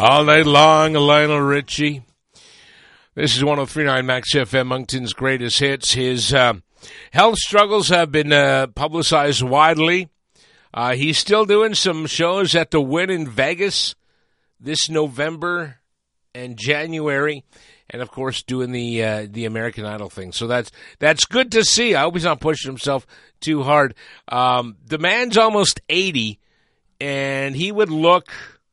All night long, Lionel Richie. This is 103.9 Max FM, Moncton's greatest hits. His health struggles have been publicized widely. He's still doing some shows at the Wynn in Vegas this November and January, and of course doing the American Idol thing. So that's good to see. I hope he's not pushing himself too hard. The man's almost 80, and he would look,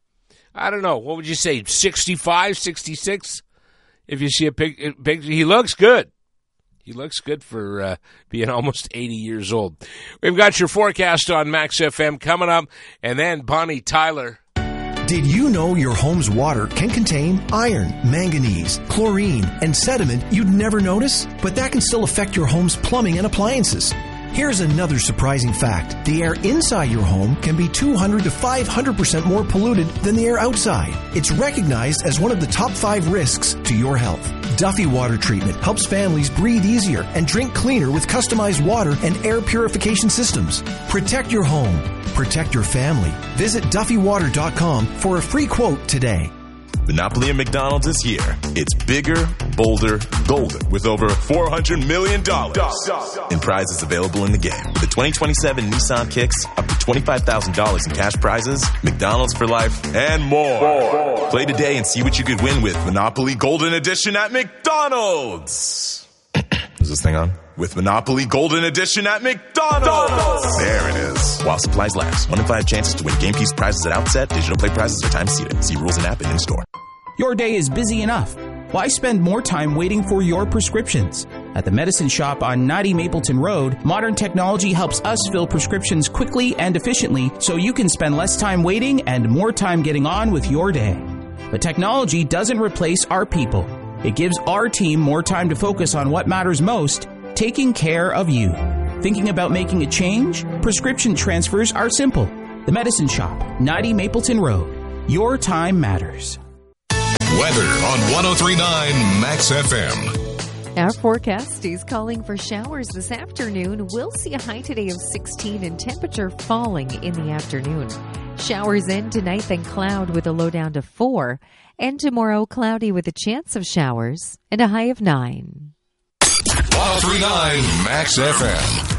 I don't know, what would you say, 65, 66? If you see a picture, he looks good. He looks good for being almost 80 years old. We've got your forecast on Max FM coming up, and then Bonnie Tyler. Did you know your home's water can contain iron, manganese, chlorine, and sediment you'd never notice? But that can still affect your home's plumbing and appliances. Here's another surprising fact. The air inside your home can be 200 to 500% more polluted than the air outside. It's recognized as one of the top 5 risks to your health. Duffy Water Treatment helps families breathe easier and drink cleaner with customized water and air purification systems. Protect your home. Protect your family. Visit DuffyWater.com for a free quote today. Monopoly at McDonald's is here. It's bigger, bolder, golden, with over $400 million in prizes available in the game. With the 2027 Nissan Kicks, up to $25,000 in cash prizes, McDonald's for life, and more. Play today and see what you could win with Monopoly Golden Edition at McDonald's. Is this thing on? With Monopoly Golden Edition at McDonald's. There it is. While supplies last. 1 in 5 chances to win game piece prizes at outset. Digital play prizes are time seated. See rules and app and in store. Your day is busy enough. Why spend more time waiting for your prescriptions? At the Medicine Shop on 90 Mapleton Road, modern technology helps us fill prescriptions quickly and efficiently so you can spend less time waiting and more time getting on with your day. But technology doesn't replace our people. It gives our team more time to focus on what matters most, taking care of you. Thinking about making a change? Prescription transfers are simple. The Medicine Shop, 90 Mapleton Road. Your time matters. Weather on 103.9 Max FM. Our forecast is calling for showers this afternoon. We'll see a high today of 16 and temperature falling in the afternoon. Showers in tonight, then cloud with a low down to 4. And tomorrow, cloudy with a chance of showers and a high of 9. 103.9 Max FM.